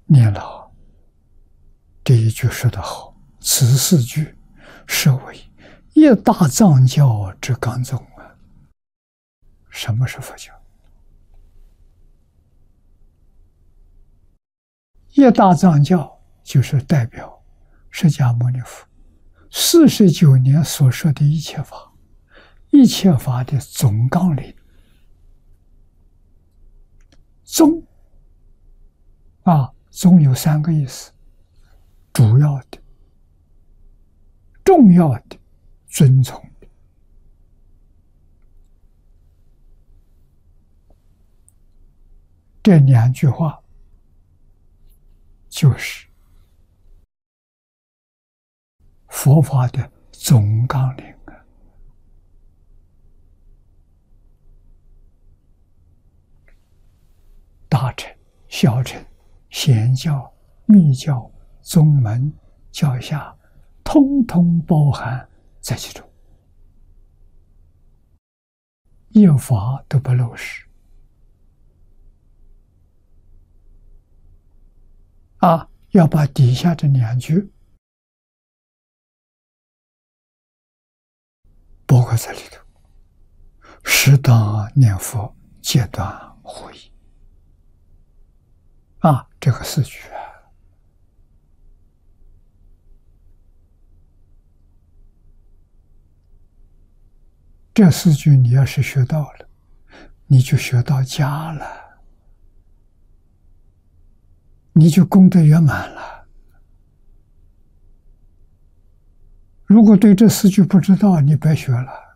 念老第一句说得好，此四句是为一大藏教之纲宗啊。什么是佛教？一大藏教就是代表释迦牟尼佛49年所说的一切法，一切法的总纲领。宗宗有3个意思：主要的、重要的、尊崇的。这2句话就是佛法的总纲领啊。大乘、小乘、显教、密教、宗门、教下，通通包含在其中，一法都不漏失要把底下这2句包括在里头，适当念佛，戒断惑疑这个4句这4句你要是学到了，你就学到家了，你就功德圆满了。如果对这4句不知道，你白学了。